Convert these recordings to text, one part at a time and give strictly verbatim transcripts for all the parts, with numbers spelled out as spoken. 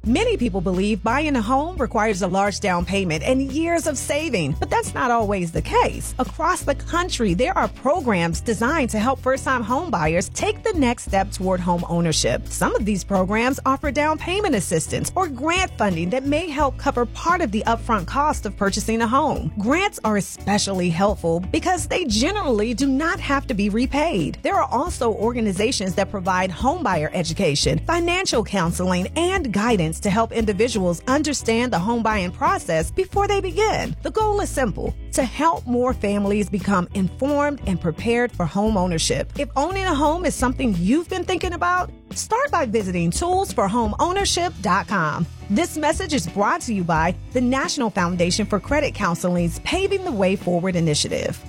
Many people believe buying a home requires a large down payment and years of saving, but that's not always the case. Across the country, there are programs designed to help first-time home buyers take the next step toward home ownership. Some of these programs offer down payment assistance or grant funding that may help cover part of the upfront cost of purchasing a home. Grants are especially helpful because they generally do not have to be repaid. There are also organizations that provide homebuyer education, financial counseling, and guidance to help individuals understand the home buying process before they begin. The goal is simple: to help more families become informed and prepared for home ownership. If owning a home is something you've been thinking about, start by visiting tools for home ownership dot com. This message is brought to you by the National Foundation for Credit Counseling's Paving the Way Forward initiative.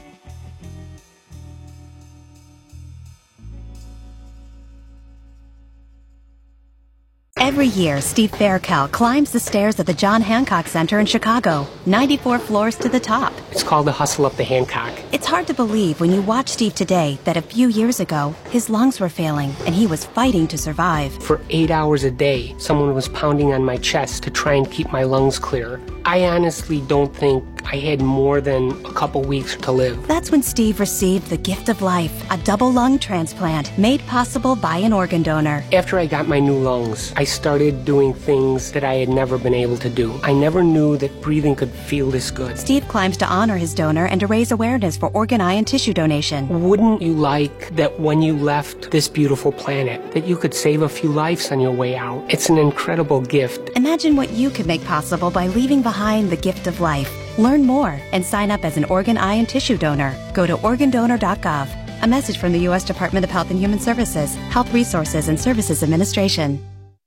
Every year, Steve Faircal climbs the stairs of the John Hancock Center in Chicago, ninety-four floors to the top. It's called the hustle up the Hancock. It's hard to believe when you watch Steve today that a few years ago, his lungs were failing and he was fighting to survive. For eight hours a day, someone was pounding on my chest to try and keep my lungs clear. I honestly don't think I had more than a couple weeks to live. That's when Steve received the gift of life, a double lung transplant made possible by an organ donor. After I got my new lungs, I started doing things that I had never been able to do. I never knew that breathing could feel this good. Steve climbs to honor his donor and to raise awareness for organ, eye, and tissue donation. Wouldn't you like that when you left this beautiful planet, that you could save a few lives on your way out? It's an incredible gift. Imagine what you could make possible by leaving behind the gift of life. Learn more and sign up as an organ, eye, and tissue donor. Go to organ donor dot gov. A message from the U S Department of Health and Human Services, Health Resources and Services Administration.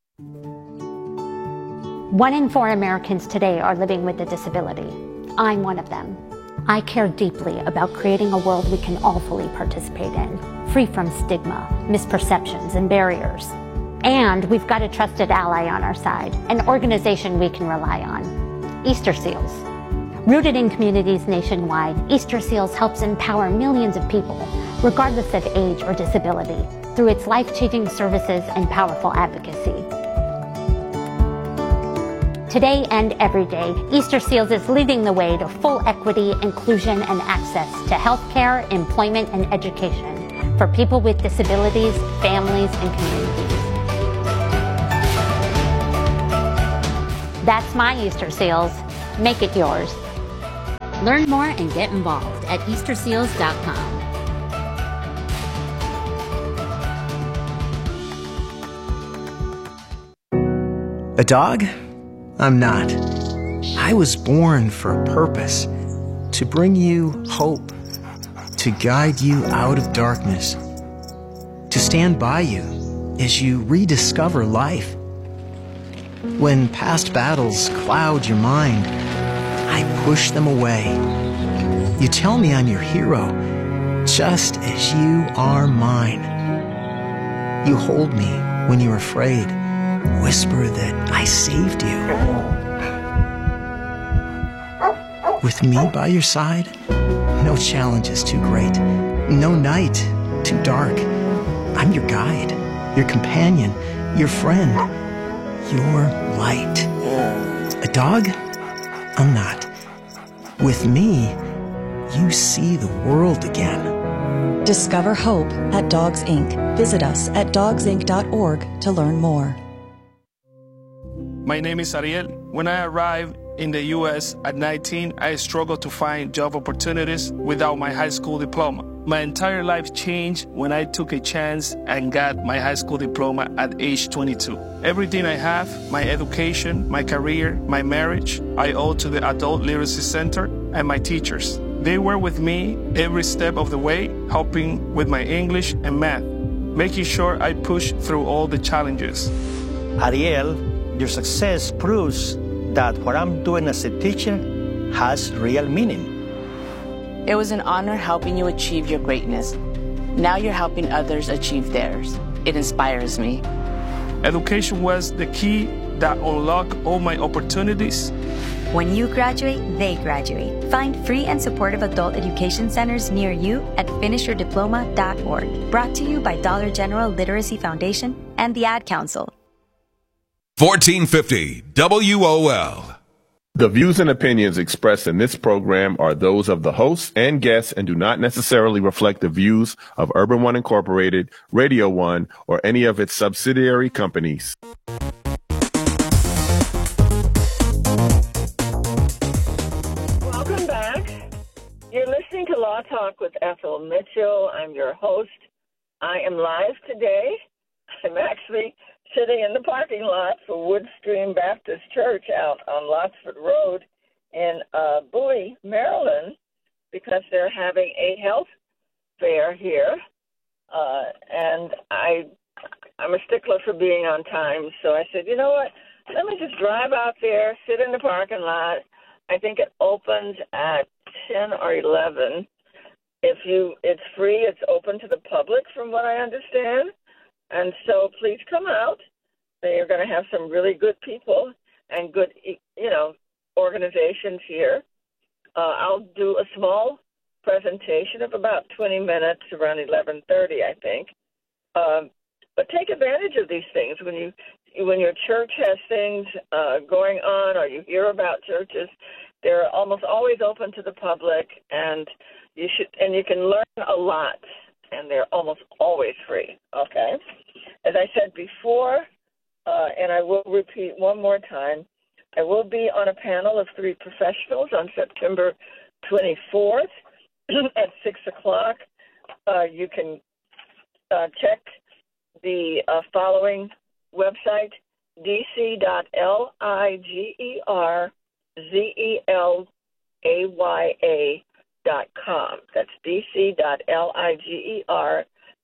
One in four Americans today are living with a disability. I'm one of them. I care deeply about creating a world we can all fully participate in, free from stigma, misperceptions, and barriers. And we've got a trusted ally on our side, an organization we can rely on, Easter Seals. Rooted in communities nationwide, Easter Seals helps empower millions of people, regardless of age or disability, through its life-changing services and powerful advocacy. Today and every day, Easter Seals is leading the way to full equity, inclusion, and access to healthcare, employment, and education for people with disabilities, families, and communities. That's my Easter Seals. Make it yours. Learn more and get involved at Easter Seals dot com. A dog? I'm not. I was born for a purpose, to bring you hope, to guide you out of darkness, to stand by you as you rediscover life. When past battles cloud your mind, I push them away. You tell me I'm your hero, just as you are mine. You hold me when you're afraid, whisper that I saved you. With me by your side, no challenge is too great, no night too dark. I'm your guide, your companion, your friend, your light. A dog? I'm not. With me, you see the world again. Discover hope at Dogs Incorporated. Visit us at dogs inc dot org to learn more. My name is Ariel. When I arrived in the U S at nineteen, I struggled to find job opportunities without my high school diploma. My entire life changed when I took a chance and got my high school diploma at age twenty-two. Everything I have, my education, my career, my marriage, I owe to the Adult Literacy Center and my teachers. They were with me every step of the way, helping with my English and math, making sure I push through all the challenges. Ariel, your success proves that what I'm doing as a teacher has real meaning. It was an honor helping you achieve your greatness. Now you're helping others achieve theirs. It inspires me. Education was the key that unlocked all my opportunities. When you graduate, they graduate. Find free and supportive adult education centers near you at finish your diploma dot org. Brought to you by Dollar General Literacy Foundation and the Ad Council. fourteen fifty W O L. The views and opinions expressed in this program are those of the hosts and guests and do not necessarily reflect the views of Urban One Incorporated, Radio One, or any of its subsidiary companies. Welcome back. You're listening to Law Talk with Ethel Mitchell. I'm your host. I am live today. I'm actually sitting in the parking lot for Woodstream Baptist Church out on Lotsford Road in uh, Bowie, Maryland, because they're having a health fair here. Uh, and I, I'm a stickler for being on time, so I said, you know what, let me just drive out there, sit in the parking lot. I think it opens at ten or eleven. If you, it's free, it's open to the public from what I understand. And so please come out. They are going to have some really good people and good, you know, organizations here. Uh, I'll do a small presentation of about twenty minutes, around eleven thirty, I think. Um, but take advantage of these things when you when your church has things uh, going on, or you hear about churches. They're almost always open to the public, and you should and you can learn a lot. And they're almost always free, okay? As I said before, uh, and I will repeat one more time, I will be on a panel of three professionals on September twenty-fourth at six o'clock. Uh, you can uh, check the uh, following website, d c dot liger zelaya dot com. That's d c dot liger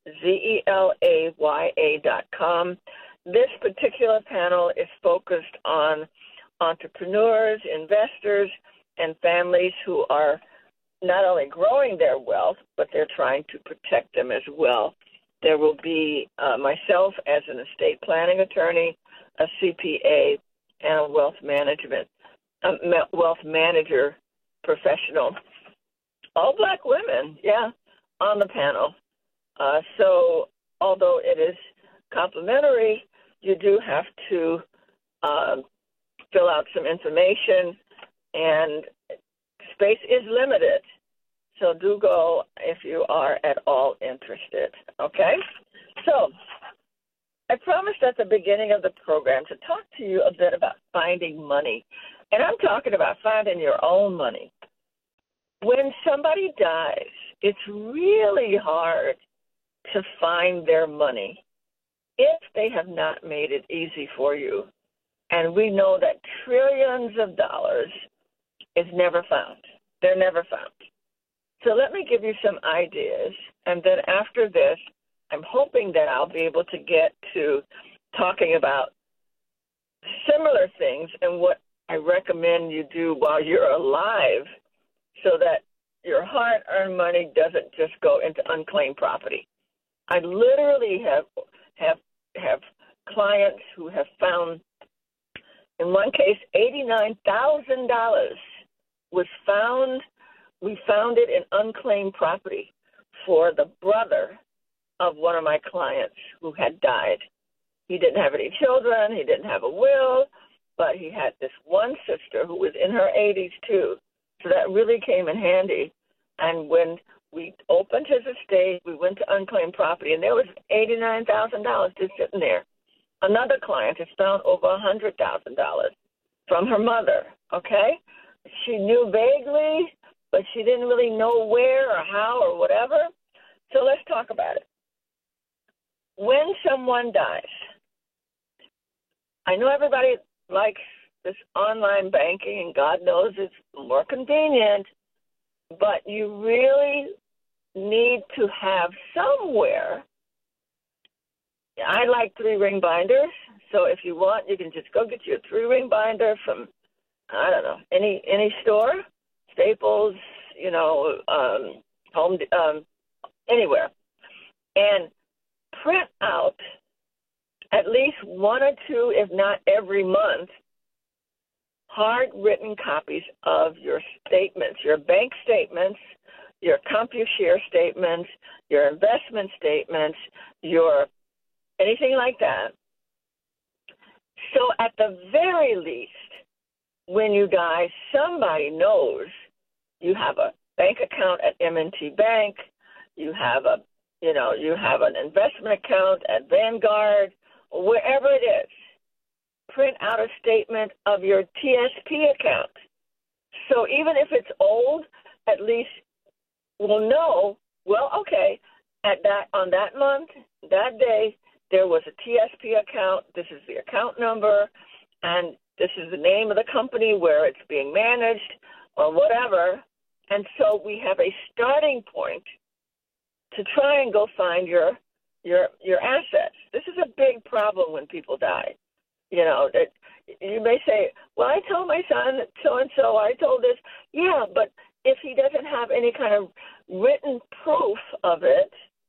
zelaya dot com. This particular panel is focused on entrepreneurs, investors, and families who are not only growing their wealth, but they're trying to protect them as well. There will be uh, myself as an estate planning attorney, a C P A, and a wealth management, a wealth manager professional. All black women, yeah, on the panel. Uh, so although it is complimentary, you do have to uh, fill out some information, and space is limited. So do go if you are at all interested, okay? So I promised at the beginning of the program to talk to you a bit about finding money. And I'm talking about finding your own money. When somebody dies, it's really hard to find their money if they have not made it easy for you. And we know that trillions of dollars is never found. They're never found. So let me give you some ideas. And then after this, I'm hoping that I'll be able to get to talking about similar things and what I recommend you do while you're alive, so that your hard-earned money doesn't just go into unclaimed property. I literally have have have clients who have found, in one case, eighty-nine thousand dollars was found. We found it in unclaimed property for the brother of one of my clients who had died. He didn't have any children. He didn't have a will, but he had this one sister who was in her eighties too. So that really came in handy. And when we opened his estate, we went to unclaimed property, and there was eighty-nine thousand dollars just sitting there. Another client has found over one hundred thousand dollars from her mother, okay? She knew vaguely, but she didn't really know where or how or whatever. So let's talk about it. When someone dies, I know everybody likes this online banking, and God knows it's more convenient, but you really need to have somewhere. I like three-ring binders, so if you want, you can just go get you a three-ring binder from, I don't know, any any store, Staples, you know, um, home, um, anywhere, and print out at least one or two, if not every month, hard-written copies of your statements, your bank statements, your CompuShare statements, your investment statements, your anything like that. So at the very least, when you die, somebody knows you have a bank account at M and T Bank, you have a, you know, you have an investment account at Vanguard, or wherever it is. Print out a statement of your T S P account. So even if it's old, at least we'll know, well, okay, at that on that month, that day, there was a T S P account. This is the account number, and this is the name of the company where it's being managed or whatever. And so we have a starting point to try and go find your your your assets. This is a big problem when people die. You know, that you may say, well, I told my son so-and-so, I told this. Yeah, but if he doesn't have any kind of written proof of it,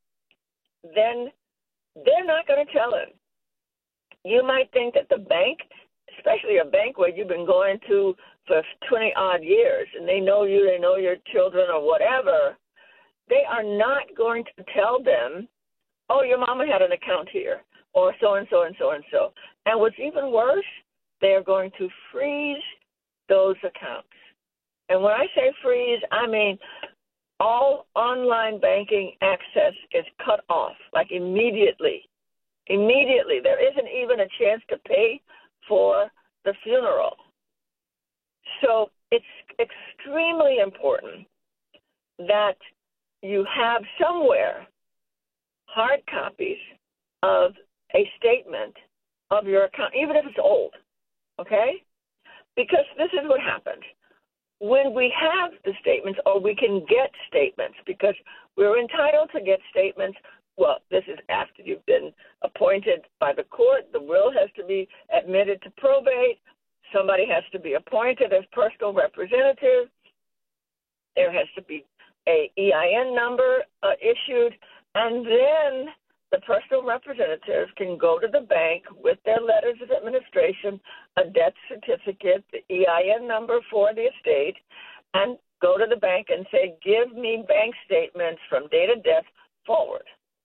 then they're not going to tell him. You might think that the bank, especially a bank where you've been going to for twenty-odd years, and they know you, they know your children or whatever, they are not going to tell them, oh, your mama had an account here, or so-and-so and so-and-so. And what's even worse, they are going to freeze those accounts. And when I say freeze, I mean all online banking access is cut off, like immediately. Immediately. There isn't even a chance to pay for the funeral. So it's extremely important that you have somewhere hard copies of a statement of your account, even if it's old, okay? Because this is what happens. When we have the statements, or we can get statements, because we're entitled to get statements, well, this is after you've been appointed by the court. The will has to be admitted to probate. Somebody has to be appointed as personal representative. There has to be a E I N number uh, issued, and then the personal representative can go to the bank with their letters of administration, a death certificate, the E I N number for the estate, and go to the bank and say, give me bank statements from date of death forward.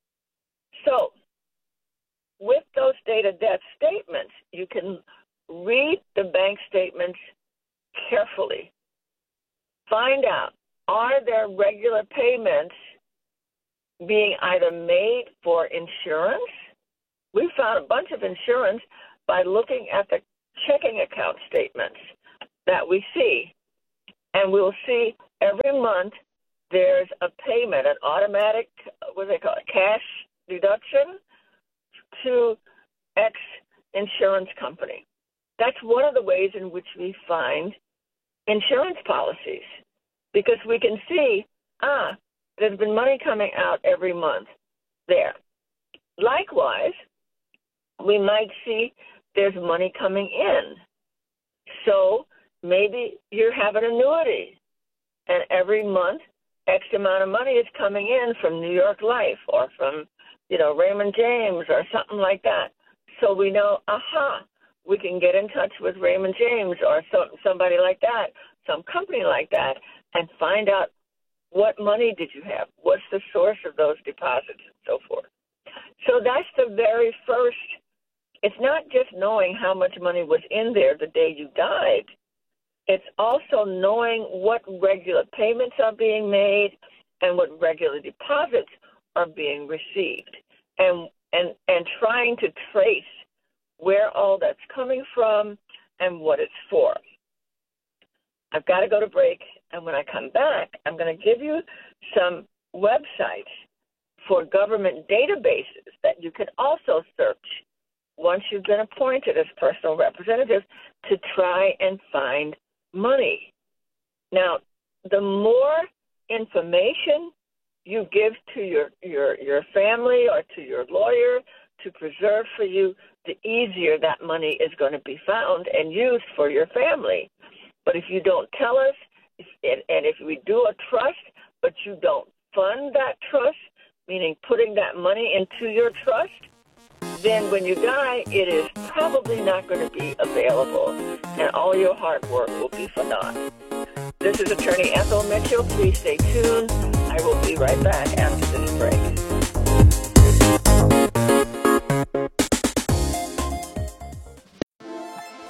So with those date of death statements, you can read the bank statements carefully. Find out, are there regular payments being either made for insurance? We found a bunch of insurance by looking at the checking account statements that we see. And we'll see every month there's a payment, an automatic, what do they call it, cash deduction to X insurance company. That's one of the ways in which we find insurance policies, because we can see, ah, there's been money coming out every month there. Likewise, we might see there's money coming in. So maybe you have an annuity, and every month X amount of money is coming in from New York Life or from, you know, Raymond James or something like that. So we know, aha, we can get in touch with Raymond James or some, somebody like that, some company like that, and find out, what money did you have? What's the source of those deposits and so forth? So that's the very first. It's not just knowing how much money was in there the day you died. It's also knowing what regular payments are being made and what regular deposits are being received, and and and trying to trace where all that's coming from and what it's for. I've got to go to break, and when I come back, I'm going to give you some websites for government databases that you can also search once you've been appointed as personal representative to try and find money. Now, the more information you give to your, your, your family or to your lawyer to preserve for you, the easier that money is going to be found and used for your family. But if you don't tell us, and if we do a trust, but you don't fund that trust, meaning putting that money into your trust, then when you die, it is probably not going to be available, and all your hard work will be for naught. This is Attorney Ethel Mitchell. Please stay tuned. I will be right back after this break.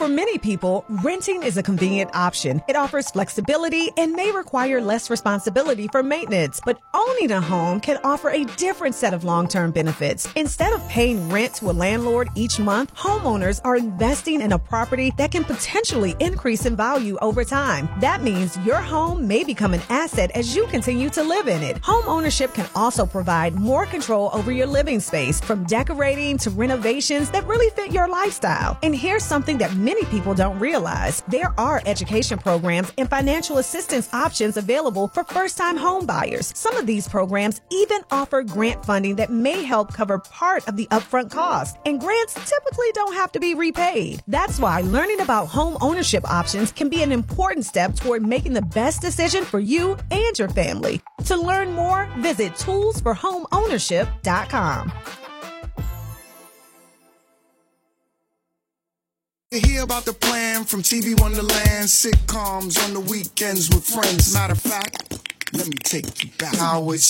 For many people, renting is a convenient option. It offers flexibility and may require less responsibility for maintenance. But owning a home can offer a different set of long-term benefits. Instead of paying rent to a landlord each month, homeowners are investing in a property that can potentially increase in value over time. That means your home may become an asset as you continue to live in it. Home ownership can also provide more control over your living space, from decorating to renovations that really fit your lifestyle. And here's something that many people don't realize. There are education programs and financial assistance options available for first-time home buyers. Some of these programs even offer grant funding that may help cover part of the upfront cost. And grants typically don't have to be repaid. That's why learning about home ownership options can be an important step toward making the best decision for you and your family. To learn more, visit tools for home ownership dot com. You hear about the plan from T V Wonderland, sitcoms on the weekends with friends. Matter of fact, let me take you back. How it